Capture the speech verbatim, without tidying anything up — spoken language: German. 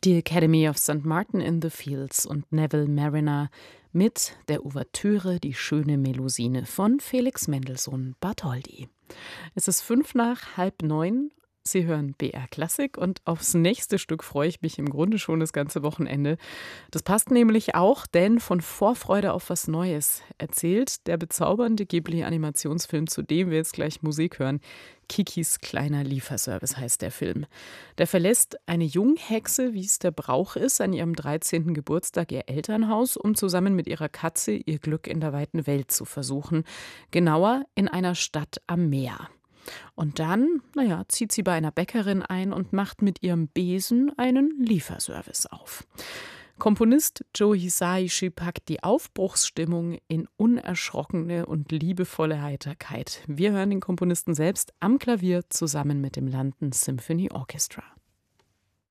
Die Academy of Saint Martin in the Fields und Neville Marriner mit der Ouvertüre Die schöne Melusine von Felix Mendelssohn Bartholdy. Es ist fünf nach halb neun. Sie hören B R Klassik und aufs nächste Stück freue ich mich im Grunde schon das ganze Wochenende. Das passt nämlich auch, denn von Vorfreude auf was Neues erzählt der bezaubernde Ghibli-Animationsfilm, zu dem wir jetzt gleich Musik hören. Kikis kleiner Lieferservice heißt der Film. Der verlässt eine Junghexe, wie es der Brauch ist, an ihrem dreizehnten Geburtstag ihr Elternhaus, um zusammen mit ihrer Katze ihr Glück in der weiten Welt zu versuchen. Genauer in einer Stadt am Meer. Und dann, naja, zieht sie bei einer Bäckerin ein und macht mit ihrem Besen einen Lieferservice auf. Komponist Joe Hisaishi packt die Aufbruchsstimmung in unerschrockene und liebevolle Heiterkeit. Wir hören den Komponisten selbst am Klavier zusammen mit dem London Symphony Orchestra.